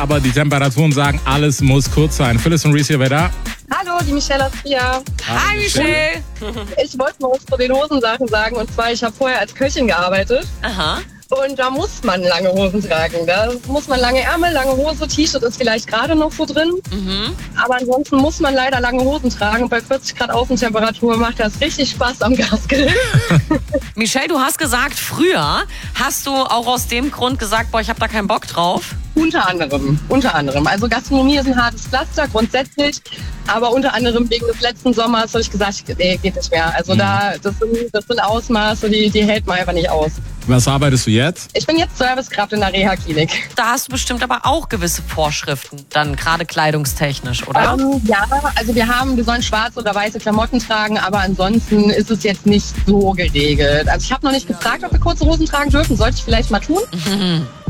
Aber die Temperaturen sagen, alles muss kurz sein. Phyllis und Reese hier, wer da? Hallo, die Michelle aus Trier. Hi, Michelle. Ich wollte mal was zu den Hosensachen sagen. Und zwar, ich habe vorher als Köchin gearbeitet. Aha. Und da muss man lange Hosen tragen. Da muss man lange Ärmel, lange Hose, T-Shirt ist vielleicht gerade noch so drin. Aber ansonsten muss man leider lange Hosen tragen. Und bei 40 Grad Außentemperatur macht das richtig Spaß am Gasgrill. Michelle, du hast gesagt, früher hast du auch aus dem Grund gesagt, boah, ich habe da keinen Bock drauf. Unter anderem. Also Gastronomie ist ein hartes Pflaster, grundsätzlich. Aber unter anderem wegen des letzten Sommers habe ich gesagt, nee, geht nicht mehr. Also das sind Ausmaße, die hält man einfach nicht aus. Was arbeitest du jetzt? Ich bin jetzt Servicekraft in der Reha-Klinik. Da hast du bestimmt aber auch gewisse Vorschriften, dann gerade kleidungstechnisch, oder? Ja, also wir sollen schwarze oder weiße Klamotten tragen, aber ansonsten ist es jetzt nicht so geregelt. Also ich habe noch nicht gefragt, ob wir kurze Hosen tragen dürfen. Sollte ich vielleicht mal tun?